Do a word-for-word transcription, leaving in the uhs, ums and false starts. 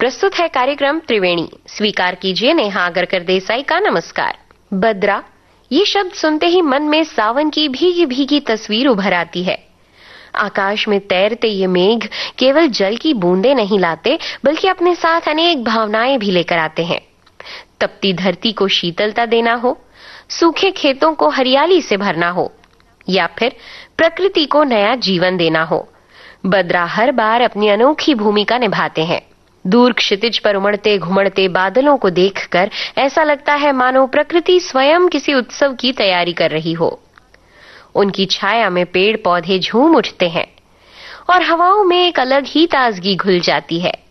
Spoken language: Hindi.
प्रस्तुत है कार्यक्रम त्रिवेणी। स्वीकार कीजिए नेहा अगरकर देसाई का नमस्कार। बद्रा, ये शब्द सुनते ही मन में सावन की भीगी भीगी तस्वीर उभर आती है। आकाश में तैरते ये मेघ केवल जल की बूंदें नहीं लाते, बल्कि अपने साथ अनेक भावनाएं भी लेकर आते हैं। तपती धरती को शीतलता देना हो, सूखे खेतों को हरियाली से भरना हो, या फिर प्रकृति को नया जीवन देना हो, बद्रा हर बार अपनी अनोखी भूमिका निभाते हैं। दूर क्षितिज पर उमड़ते घुमड़ते बादलों को देखकर ऐसा लगता है मानो प्रकृति स्वयं किसी उत्सव की तैयारी कर रही हो। उनकी छाया में पेड़ पौधे झूम उठते हैं और हवाओं में एक अलग ही ताजगी घुल जाती है।